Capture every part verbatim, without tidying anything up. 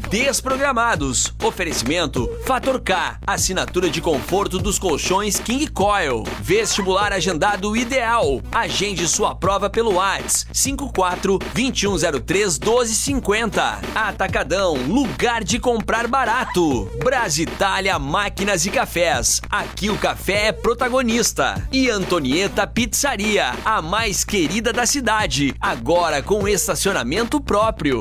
Desprogramados. Oferecimento Fator K. Assinatura de conforto dos colchões King Coil. Vestibular agendado ideal. Agende sua prova pelo WhatsApp cinco quatro, dois um zero três, um dois cinco zero. Atacadão. Lugar de comprar barato. Brasitália Máquinas e Cafés. Aqui o café é protagonista. E Antonieta Pizzaria, a mais querida da cidade, agora com estacionamento próprio.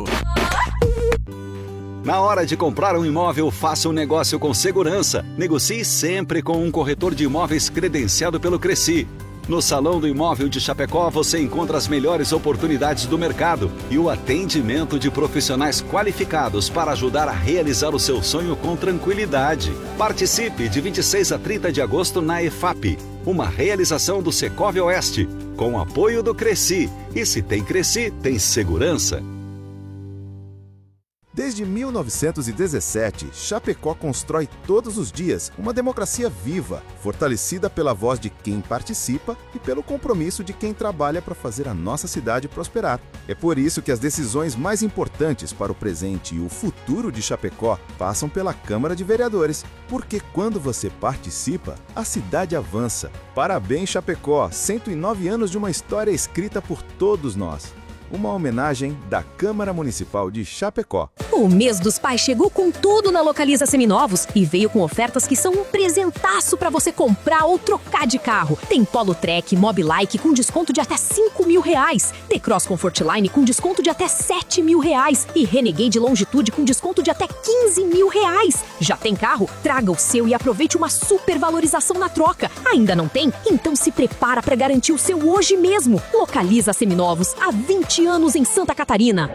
Na hora de comprar um imóvel, faça um negócio com segurança. Negocie sempre com um corretor de imóveis credenciado pelo Cresci. No Salão do Imóvel de Chapecó, você encontra as melhores oportunidades do mercado e o atendimento de profissionais qualificados para ajudar a realizar o seu sonho com tranquilidade. Participe de vinte e seis a trinta de agosto na E F A P, uma realização do Secov Oeste, com apoio do Cresci. E se tem Cresci, tem segurança. Desde mil novecentos e dezessete, Chapecó constrói todos os dias uma democracia viva, fortalecida pela voz de quem participa e pelo compromisso de quem trabalha para fazer a nossa cidade prosperar. É por isso que as decisões mais importantes para o presente e o futuro de Chapecó passam pela Câmara de Vereadores, porque quando você participa, a cidade avança. Parabéns, Chapecó! cento e nove anos de uma história escrita por todos nós. Uma homenagem da Câmara Municipal de Chapecó. O mês dos pais chegou com tudo na Localiza Seminovos e veio com ofertas que são um presentaço para você comprar ou trocar de carro. Tem Polo Trek, Mobilike com desconto de até cinco mil reais. T-Cross Comfortline com desconto de até sete mil reais. E Renegade Longitude com desconto de até quinze mil reais. Já tem carro? Traga o seu e aproveite uma super valorização na troca. Ainda não tem? Então se prepara para garantir o seu hoje mesmo. Localiza Seminovos, há vinte anos em Santa Catarina.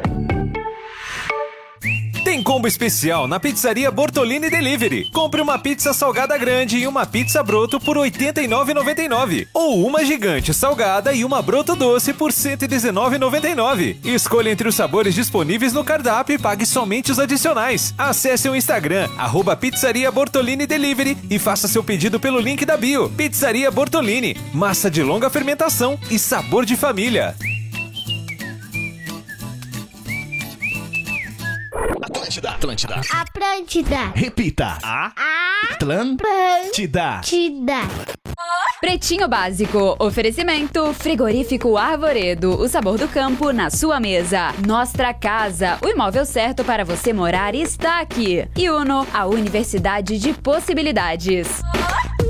Tem combo especial na Pizzaria Bortolini Delivery. Compre uma pizza salgada grande e uma pizza broto por oitenta e nove reais e noventa e nove centavos. Ou uma gigante salgada e uma broto doce por cento e dezenove reais e noventa e nove centavos. Escolha entre os sabores disponíveis no cardápio e pague somente os adicionais. Acesse o Instagram, arroba Pizzaria Bortolini Delivery e faça seu pedido pelo link da bio. Pizzaria Bortolini. Massa de longa fermentação e sabor de família. Atlântida. Atlântida. Atlântida. Repita. A. Atlântida. Atlântida. Pretinho Básico. Oferecimento Frigorífico Arvoredo. O sabor do campo na sua mesa. Nostra Casa. O imóvel certo para você morar está aqui. E Uno, a Universidade de Possibilidades.